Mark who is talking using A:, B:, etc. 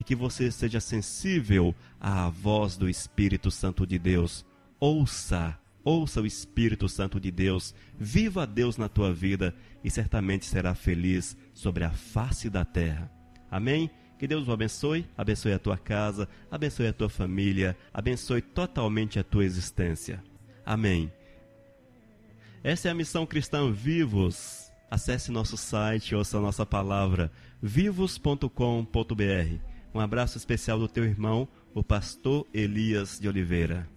A: que você seja sensível à voz do Espírito Santo de Deus. Ouça o Espírito Santo de Deus, viva a Deus na tua vida e certamente será feliz sobre a face da terra. Amém? Que Deus o abençoe a tua casa, abençoe a tua família, abençoe totalmente a tua existência. Amém. Essa é a Missão Cristã Vivos. Acesse nosso site, ouça a nossa palavra, vivos.com.br. Um abraço especial do teu irmão, o pastor Elias de Oliveira.